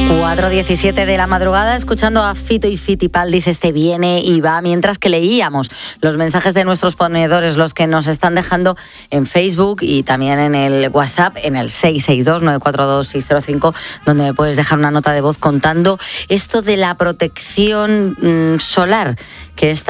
4:17 de la madrugada, escuchando a Fito y Fitipaldis, este viene y va, mientras que leíamos los mensajes de nuestros ponedores, los que nos están dejando en Facebook y también en el WhatsApp, en el 662-942-605, donde me puedes dejar una nota de voz contando esto de la protección solar que está